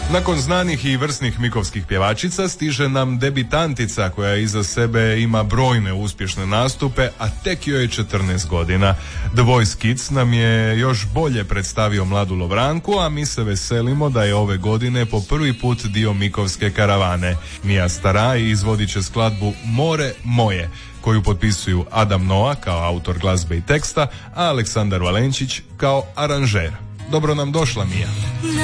Nakon znanih i vrsnih mikovskih pjevačica stiže nam debitantica koja iza sebe ima brojne uspješne nastupe, a tek joj je 14 godina. The Voice Kids nam je još bolje predstavio mladu Lovranku, a mi se veselimo da je ove godine po prvi put dio mikovske karavane. Mija Staraj izvodit će skladbu More moje, koju potpisuju Adam Noa kao autor glazbe i teksta, a Aleksandar Valenčić kao aranžer. Dobro nam došla, Mija.